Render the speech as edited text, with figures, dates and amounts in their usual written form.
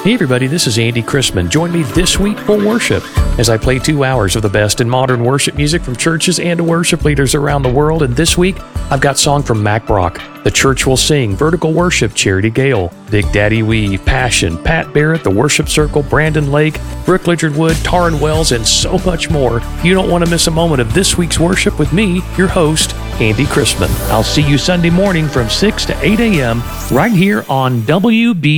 Hey everybody, this is Andy Chrisman. Join me this week for worship as I play 2 hours of the best in modern worship music from churches and worship leaders around the world. And this week, I've got song from Mack Brock, The Church Will Sing, Vertical Worship, Charity Gale, Big Daddy Weave, Passion, Pat Barrett, The Worship Circle, Brandon Lake, Brooke Lichard Wood, Taryn Wells, and so much more. You don't want to miss a moment of this week's worship with me, your host, Andy Chrisman. I'll see you Sunday morning from 6 to 8 a.m. right here on WB.